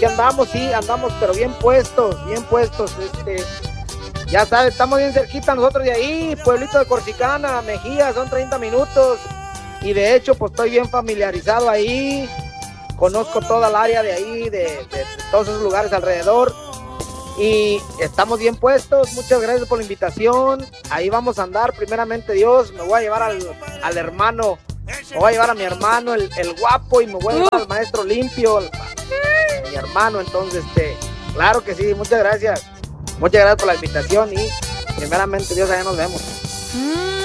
aquí andamos, sí, andamos, pero bien puestos, ya sabes, estamos bien cerquita nosotros de ahí, pueblito de Corsicana, Mejía, son 30 minutos, y de hecho, pues estoy bien familiarizado ahí, conozco toda el área de ahí, de todos esos lugares alrededor, y estamos bien puestos. Muchas gracias por la invitación. Ahí vamos a andar, primeramente Dios. Me voy a llevar al hermano, me voy a llevar a mi hermano, el guapo, y me voy a llevar al maestro limpio, mi hermano. Entonces, claro que sí, muchas gracias por la invitación, y primeramente Dios, allá nos vemos.